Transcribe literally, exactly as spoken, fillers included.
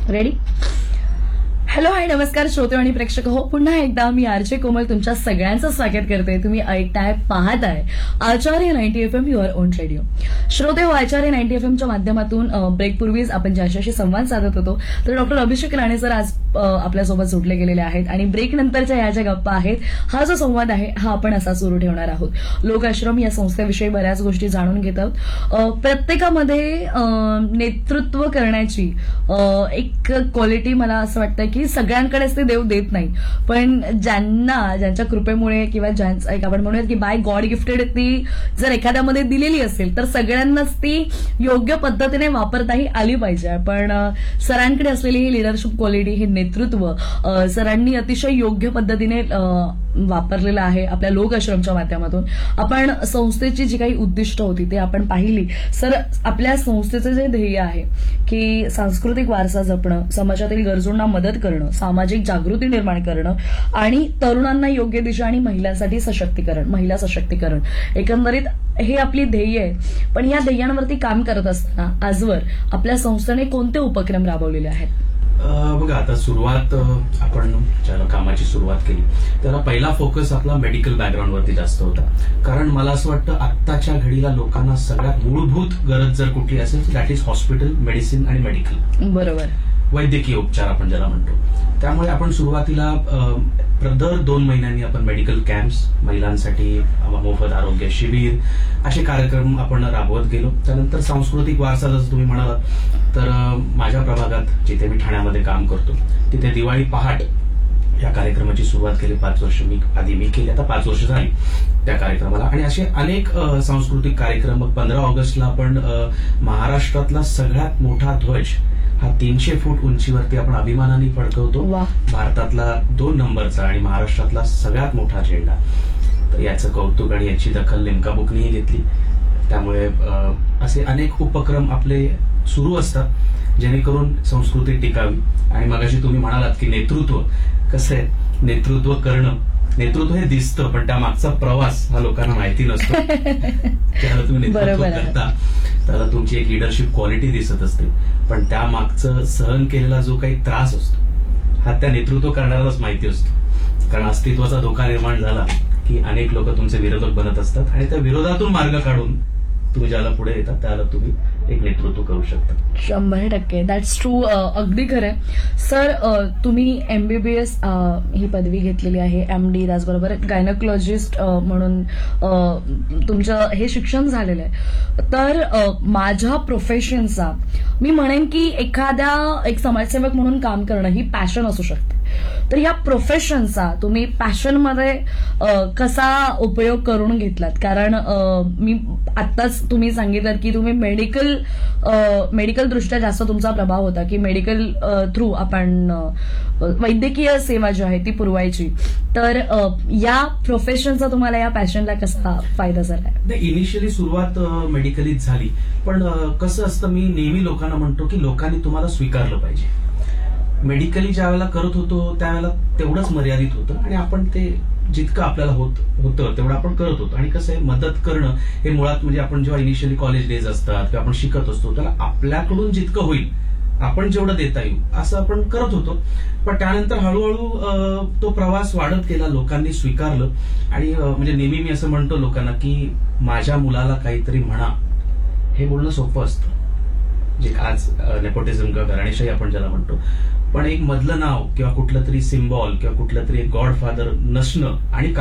Ready? Hello hi नमस्कार श्रोते आणि प्रेक्षक हो, पुन्हा एकदा मी आरजे कोमल तुमच्या सगळ्यांचं स्वागत करते. तुम्ही ऐकताय, पाहताय आचार्य ninety F am your on radio. श्रोते हो, आचार्य नाईन्टी एफ एमच्या माध्यमातून ब्रेकपूर्वीच आपण ज्याच्याशी संवाद साधत होतो तर डॉक्टर अभिषेक राणे सर आज आपल्यासोबत जोडले गेलेले आहेत आणि ब्रेक नंतरच्या या ज्या गप्पा आहेत, हा जो संवाद आहे हा आपण असा सुरू ठेवणार आहोत. लोकाश्रम या संस्थेविषयी बऱ्याच गोष्टी जाणून घेत आहोत. प्रत्येकामध्ये नेतृत्व करण्याची एक क्वालिटी मला असं वाटतं की सगळ्यांकडेच ते देव देत नाही, पण ज्यांना ज्यांच्या कृपेमुळे किंवा ज्यांचं एक आपण म्हणूयात की बाय गॉड गिफ्टेड ती जर एखाद्यामध्ये दिलेली असेल तर सगळ्यांनाच ती योग्य पद्धतीने वापरताही आली पाहिजे. पण सरांकडे असलेली ही लिडरशिप क्वालिटी, हे नेतृत्व सरांनी अतिशय योग्य पद्धतीने वापरलेलं आहे आपल्या लोकाश्रमच्या माध्यमातून. आपण संस्थेची जी काही उद्दिष्ट होती ते आपण पाहिली. सर, आपल्या संस्थेचं जे ध्येय आहे की सांस्कृतिक वारसा जपणं, समाजातील गरजूंना मदत करणं, सामाजिक जागृती निर्माण करणं आणि तरुणांना योग्य दिशा आणि महिलांसाठी सशक्तीकरण, महिला सशक्तीकरण, एकंदरीत हे आपली ध्येय आहे. पण या ध्येयांवरती काम करत असताना आजवर आपल्या संस्थेने कोणते उपक्रम राबवलेले आहेत? बघा, आता सुरुवात आपण ज्याला कामाची सुरुवात केली त्याला पहिला फोकस आपला मेडिकल बॅकग्राऊंडवरती जास्त होता. कारण मला असं वाटतं आत्ताच्या घडीला लोकांना सगळ्यात मूलभूत गरज जर कुठली असेल दॅट इज हॉस्पिटल, मेडिसिन आणि मेडिकल. बरोबर, वैद्यकीय उपचार आपण ज्याला म्हणतो. त्यामुळे आपण सुरुवातीला दर दोन महिन्यांनी आपण मेडिकल कॅम्प्स, महिलांसाठी मोफत आरोग्य शिबिर असे कार्यक्रम आपण राबवत गेलो. त्यानंतर सांस्कृतिक वारसा जसं तुम्ही म्हणाला तर माझ्या प्रभागात जिथे मी ठाण्यामध्ये काम करतो तिथे दिवाळी पहाट या कार्यक्रमाची सुरुवात केली. पाच वर्ष मी आधी मी केली, आता पाच वर्ष झाली त्या कार्यक्रमाला. आणि असे अनेक सांस्कृतिक कार्यक्रम. पंधरा ऑगस्टला आपण महाराष्ट्रातला सगळ्यात मोठा ध्वज हा तीनशे फूट उंचीवरती आपण अभिमानाने फडकवतो. भारतातला दोन नंबरचा आणि महाराष्ट्रातला सगळ्यात मोठा झेंडा. तर याचं कौतुक आणि याची दखल लिम्का बुकनेही घेतली. त्यामुळे असे अनेक उपक्रम आपले सुरू असतात जेणेकरून संस्कृती टिकावी. आणि मगाशी तुम्ही म्हणालात की नेतृत्व कसं आहे, नेतृत्व करणं, नेतृत्व हे दिसतं पण त्या मागचा प्रवास हा लोकांना माहिती नसतो. त्याला तुम्ही नेतृत्व करता त्याला तुमची एक लिडरशिप क्वालिटी दिसत असते, पण त्या मागचं सहन केलेला जो काही त्रास असतो हा त्या नेतृत्व करणाऱ्यालाच माहिती असतो. कारण अस्तित्वाचा धोका निर्माण झाला की अनेक लोक तुमचे विरोधक बनत असतात आणि त्या विरोधातून मार्ग काढून तुम्ही ज्याला पुढे येतात त्याला तुम्ही एक नेतृत्व करू शकता. शंभर टक्के दॅट्स ट्रू. अगदी खरंय सर. तुम्ही एमबीबीएस ही पदवी घेतलेली आहे, एमडी, त्याचबरोबर गायनकोलॉजिस्ट म्हणून तुमचं हे शिक्षण झालेलं आहे. तर माझ्या प्रोफेशनचा मी म्हणेन की एखाद्या एक समाजसेवक म्हणून काम करणं ही पॅशन असू शकते. तर या प्रोफेशनचा तुम्ही पॅशनमध्ये कसा उपयोग करून घेतलात? कारण मी आत्ताच तुम्ही सांगितलं की तुम्ही मेडिकल मेडिकल दृष्ट्या जास्त तुमचा प्रभाव होता की मेडिकल थ्रू आपण वैद्यकीय सेवा जी आहे ती पुरवायची. तर या प्रोफेशनचा तुम्हाला या पॅशनला कसा फायदा झाला? इनिशियली सुरुवात मेडिकलीच झाली, पण कसं असतं, मी नेहमी लोकांना म्हणतो की लोकांनी तुम्हाला स्वीकारलं पाहिजे. मेडिकली ज्या वेळेला करत होतो त्यावेळेला तेवढंच मर्यादित होतं आणि आपण ते जितकं आपल्याला होत होतं तेवढं आपण करत होतो. आणि कसं आहे, मदत करणं हे मुळात म्हणजे आपण जेव्हा इनिशियली कॉलेज डेज असतात किंवा आपण शिकत असतो त्याला आपल्याकडून जितकं होईल आपण जेवढं देता येईल असं आपण करत होतो. पण त्यानंतर हळूहळू तो प्रवास वाढत गेला, लोकांनी स्वीकारलं. आणि म्हणजे नेहमी मी असं म्हणतो लोकांना की माझ्या मुलाला काहीतरी म्हणा, हे बोलणं सोपं असतं, जे आज नेपोटिझम किंवा घराणेशाही आपण ज्याला म्हणतो. पण एक मधलं नाव किंवा कुठलं तरी सिम्बॉल किंवा कुठलं तरी गॉडफादर नसणं आणि